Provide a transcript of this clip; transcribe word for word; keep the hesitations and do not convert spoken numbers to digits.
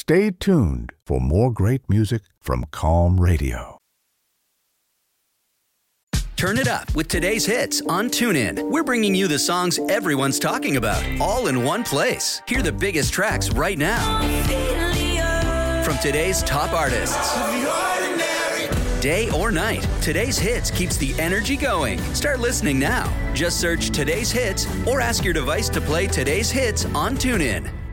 Stay tuned for more great music from Calm Radio. Turn it up with today's hits on TuneIn. We're bringing you the songs everyone's talking about, all in one place. Hear the biggest tracks right now. From today's top artists. Day or night, today's hits keeps the energy going. Start listening now. Just search today's hits or ask your device to play today's hits on TuneIn.